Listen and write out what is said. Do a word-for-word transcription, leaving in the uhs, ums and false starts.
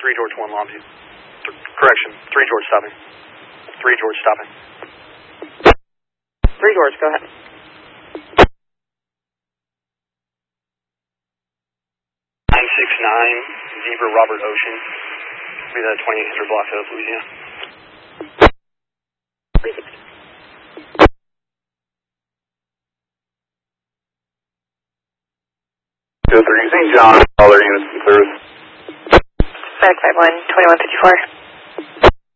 three George one Longview. Th- correction, three George stopping. three George stopping. three George, go ahead. nine six nine, Zebra Robert Ocean. Be the twenty-eight hundred block of Louisiana. Go three, Saint John, all their units in service. Medic five one, twenty-one fifty-four.